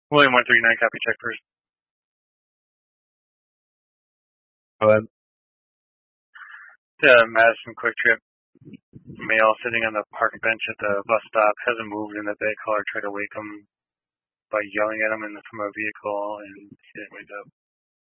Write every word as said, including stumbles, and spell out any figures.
William one thirty-nine, copy, check first. Go ahead. Uh, Madison Quick Trip. Male sitting on the park bench at the bus stop, hasn't moved, and the bag caller tried to wake him by yelling at him in the, from a vehicle, and he didn't wake up.